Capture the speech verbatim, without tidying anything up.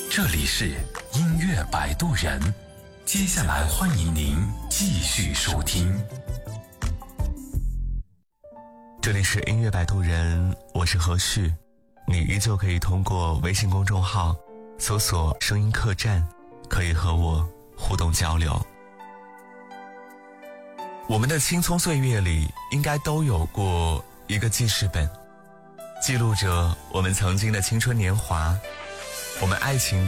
这里是音乐摆渡人，接下来欢迎您继续收听。 这里是音乐摆渡人，我是何旭，你依旧可以通过微信公众号搜索声音客栈，可以和我互动交流。我们的青葱岁月里应该都有过一个记事本，记录着我们曾经的青春年华，我们爱情